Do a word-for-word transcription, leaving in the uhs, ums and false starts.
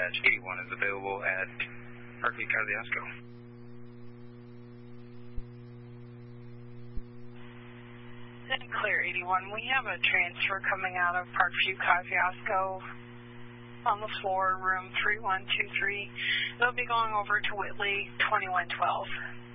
eighty-one is available at Parkview Kosciuszko. Clear eighty-one, we have a transfer coming out of Parkview Kosciuszko on the floor, room three one two three. They'll be going over to Whitley twenty-one twelve.